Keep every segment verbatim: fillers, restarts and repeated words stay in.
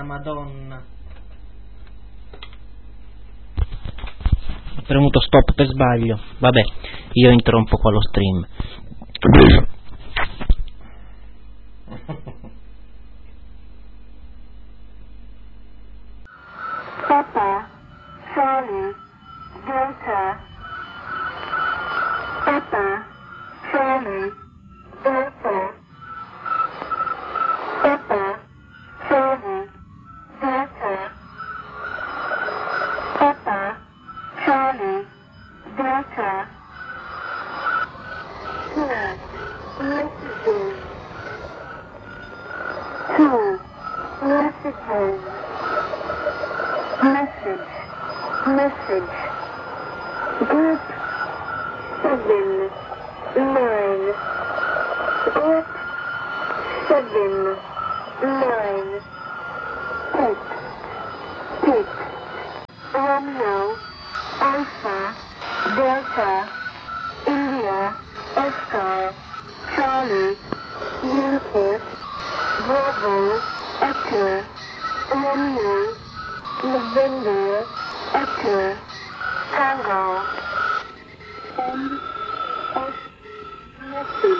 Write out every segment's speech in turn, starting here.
Madonna. Ho premuto stop per sbaglio. Vabbè, io interrompo qua lo stream. Papa, Charlie, Delta. Papa, Charlie, Delta. Papa, Charlie, Delta. Papa, Charlie, Delta. Two messages. Two messages. Message, message. Group seven, nine. Group seven, nine. Text, text. Romeo, Alpha, Delta, India, Oscar, Charlie, Yankee, Bravo, Echo, Romeo, November, Echo, Tango. End of message.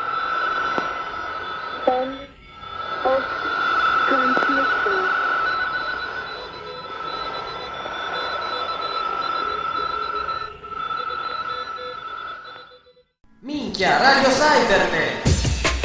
End of transmission. Minchia, Radio Cybernet!